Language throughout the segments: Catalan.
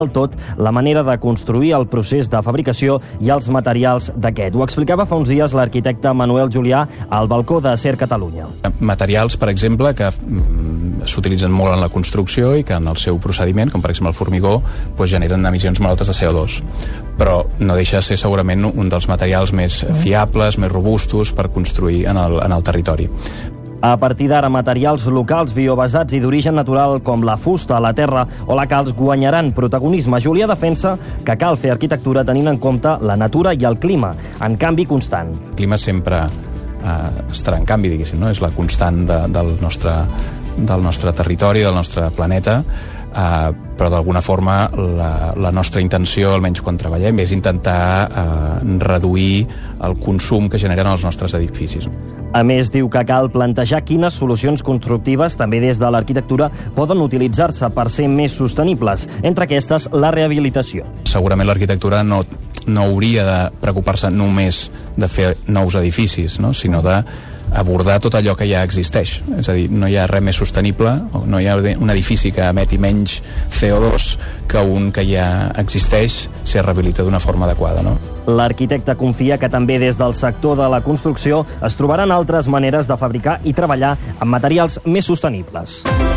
tot la manera de construir el procés de fabricació i els materials d'aquest. Ho explicava fa uns dies l'arquitecte Manuel Julià al balcó de Ser Catalunya. Materials, per exemple, que s'utilitzen molt en la construcció i que en el seu procediment, com per exemple el formigó, generen emissions molt altes de CO2. Però no deixa de ser segurament un dels materials més fiables, més robustos per construir en el territori. A partir d'ara, materials locals, biobasats i d'origen natural com la fusta, la terra o la calç guanyaran protagonisme. Julià defensa que cal fer arquitectura tenint en compte la natura i el clima, en canvi constant. El clima sempre estarà en canvi, diguéssim, no? És la constant del nostre territori, del nostre planeta, però d'alguna forma la nostra intenció, almenys quan treballem, és intentar reduir el consum que generen els nostres edificis. A més, diu que cal plantejar quines solucions constructives, també des de l'arquitectura, poden utilitzar-se per ser més sostenibles. Entre aquestes, la rehabilitació. Segurament l'arquitectura no hauria de preocupar-se només de fer nous edificis, no? Sinó d'abordar tot allò que ja existeix. És a dir, no hi ha res més sostenible, no hi ha un edifici que emeti menys CO2 que un que ja existeix si es rehabilita d'una forma adequada, no? L'arquitecte confia que també des del sector de la construcció es trobaran altres maneres de fabricar i treballar amb materials més sostenibles.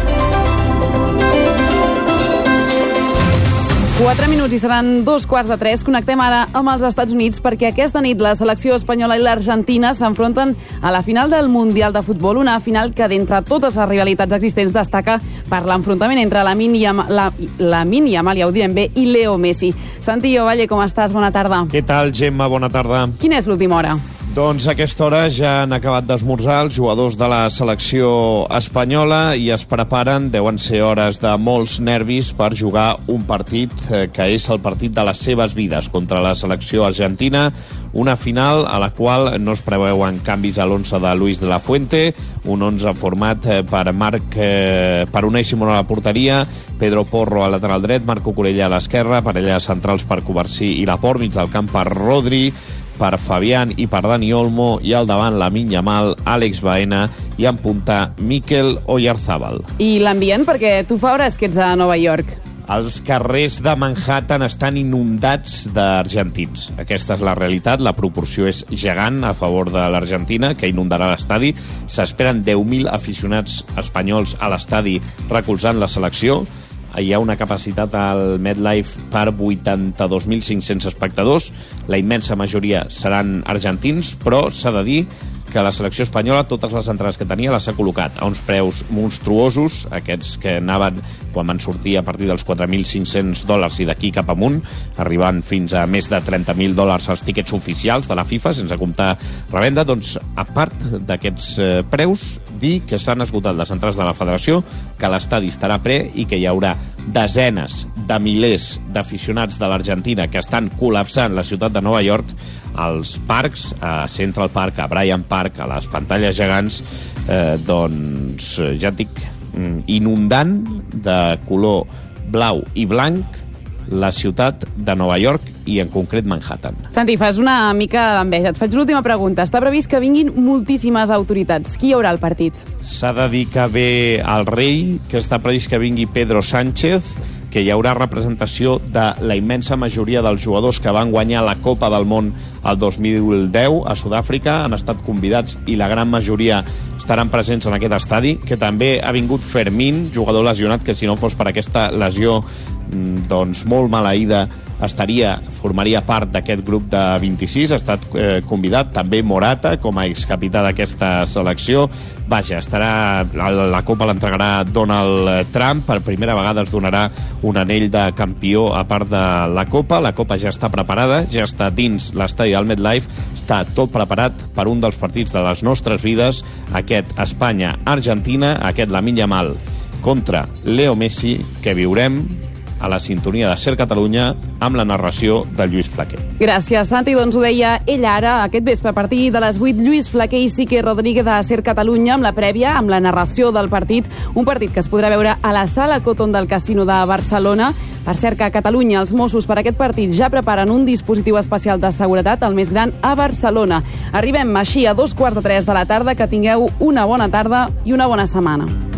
4 minuts i seran 2:15. Connectem ara amb els Estats Units perquè aquesta nit la selecció espanyola i l'Argentina s'enfronten a la final del Mundial de Futbol, una final que d'entre totes les rivalitats existents destaca per l'enfrontament entre Lamine Yamal, ja ho direm bé, i Leo Messi. Santi Ovalle, com estàs? Bona tarda. Què tal, Gemma? Bona tarda. Quina és l'última hora? Doncs a aquesta hora ja han acabat d'esmorzar els jugadors de la selecció espanyola i es preparen, deuen ser hores de molts nervis per jugar un partit que és el partit de les seves vides contra la selecció argentina, una final a la qual no es preveuen canvis a l'11 de Luis de la Fuente, un 11 format per Unai Simón a la porteria, Pedro Porro a lateral dret, Marco Corella a l'esquerra, parelles centrals per Covarsí i Laporte, mig del camp per Rodri, per Fabián i per Dani Olmo, i al davant Lamine Yamal, Àlex Baena i en punta Mikel Oyarzabal. I l'ambient, perquè tu fa hores que ets a Nova York. Els carrers de Manhattan estan inundats d'argentins. Aquesta és la realitat, la proporció és gegant a favor de l'Argentina, que inundarà l'estadi. S'esperen 10.000 aficionats espanyols a l'estadi recolzant la selecció. Hi ha una capacitat al MetLife per 82.500 espectadors. La immensa majoria seran argentins, però s'ha de dir que la selecció espanyola, totes les entrades que tenia, les ha col·locat a uns preus monstruosos, aquests que anaven quan van sortir a partir dels $4.500 i d'aquí cap amunt, arribant fins a més de $30.000 els tíquets oficials de la FIFA, sense comptar revenda. Doncs, a part d'aquests preus, dir que s'han esgotat les entrades de la federació, que l'estadi estarà ple i que hi haurà desenes de milers d'aficionats de l'Argentina que estan col·lapsant la ciutat de Nova York, als parcs, a Central Park, a Bryant Park, a les pantalles gegants, doncs, ja et dic, inundant de color blau i blanc la ciutat de Nova York i en concret Manhattan. Santi, fas una mica d'enveja. Et faig l'última pregunta. Està previst que vinguin moltíssimes autoritats. Qui hi haurà al partit? S'ha de dir que ve el rei, que està previst que vingui Pedro Sánchez, que hi haurà representació de la immensa majoria dels jugadors que van guanyar la Copa del Món el 2010 a Sud-àfrica, han estat convidats i la gran majoria estaran presents en aquest estadi, que també ha vingut Fermín, jugador lesionat, que si no fos per aquesta lesió doncs molt maleïda formaria part d'aquest grup de 26, ha estat convidat també Morata com a excapità d'aquesta selecció. Vaja, la Copa l'entregarà Donald Trump, per primera vegada es donarà un anell de campió a part de la Copa ja està preparada, ja està dins l'estadi del MetLife, està tot preparat per un dels partits de les nostres vides, aquest Espanya-Argentina, aquest Lamine Yamal contra Leo Messi, que viurem a la sintonia de Ser Catalunya amb la narració de Lluís Flaquer. Gràcies, Santi. Doncs ho deia ell ara, aquest vespre, a partir de les 8, Lluís Flaquer i Sique Rodríguez de Ser Catalunya, amb la prèvia, amb la narració del partit, un partit que es podrà veure a la Sala Coton del Casino de Barcelona. Per cert, que a Catalunya els Mossos per aquest partit ja preparen un dispositiu especial de seguretat, el més gran a Barcelona. Arribem així a 2:15 de la tarda. Que tingueu una bona tarda i una bona setmana.